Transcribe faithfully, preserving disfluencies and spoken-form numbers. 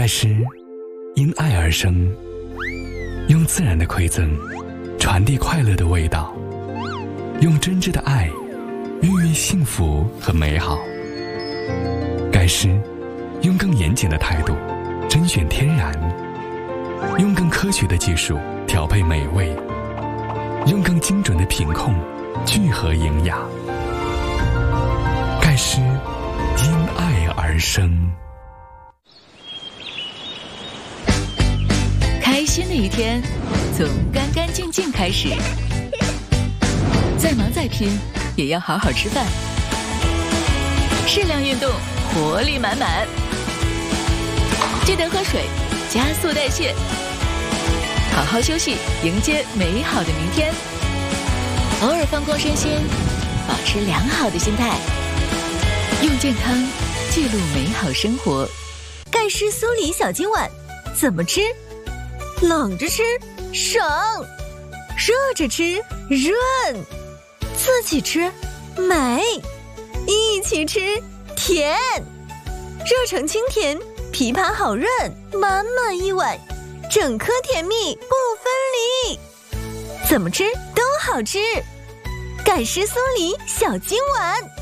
盖诗因爱而生，用自然的馈赠传递快乐的味道，用真挚的爱孕育幸福和美好。盖诗用更严谨的态度甄选天然，用更科学的技术调配美味，用更精准的品控聚合营养。盖诗因爱而生。 开心的一天从干干净净开始，再忙再拼也要好好吃饭，适量运动，活力满满。记得喝水，加速代谢，好好休息，迎接美好的明天。偶尔放空身心，保持良好的心态，用健康记录美好生活。 盖诗酥梨小金碗怎么吃？冷着吃省，热着吃润，自己吃美，一起吃甜，热成清甜，枇杷好润，满满一碗，整颗甜蜜不分离，怎么吃都好吃。盖诗酥梨小金碗。